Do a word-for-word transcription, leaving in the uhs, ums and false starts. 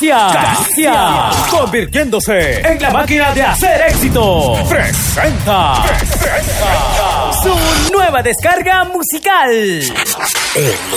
Casia, Casia, convirtiéndose en la máquina de hacer éxito. Presenta, presenta su nueva descarga musical.